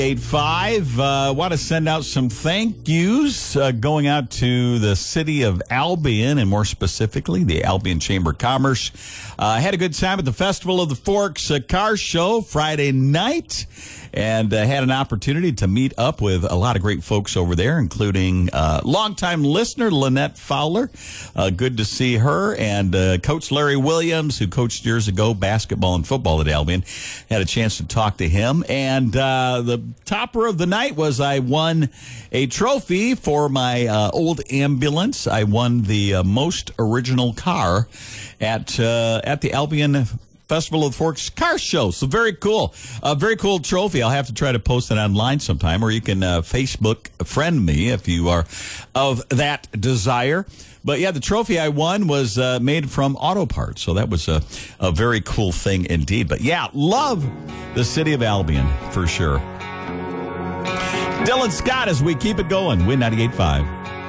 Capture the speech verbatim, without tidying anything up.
eight five. Uh, want to send out some thank yous uh, going out to the city of Albion, and more specifically, the Albion Chamber of Commerce. I uh, had a good time at the Festival of the Forks uh, Car Show Friday night, and uh, had an opportunity to meet up with a lot of great folks over there, including uh, longtime listener Lynette Fowler. Uh, good to see her, and uh, Coach Larry Williams, who coached years ago basketball and football at Albion. Had a chance to talk to him, and uh, the topper of the night was I won a trophy for my uh, old ambulance. I won the uh, most original car at uh, at the Albion Festival of the Forks Car Show. So very cool. A very cool trophy. I'll have to try to post it online sometime, or you can uh, Facebook friend me if you are of that desire. But yeah, the trophy I won was uh, made from auto parts. So that was a, a very cool thing indeed. But yeah, love the city of Albion for sure. Dylan Scott as we keep it going. Win ninety-eight point five.